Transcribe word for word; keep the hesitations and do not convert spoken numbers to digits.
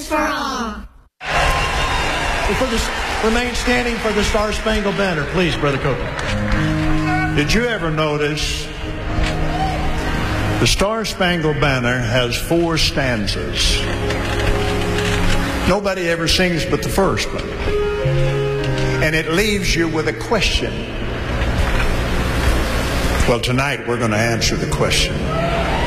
for all. For this, remain standing for the Star Spangled Banner, please, Brother Copeland. Did you ever notice the Star Spangled Banner has four stanzas? Nobody ever sings but the first one. And it leaves you with a question. Well, tonight we're going to answer the question.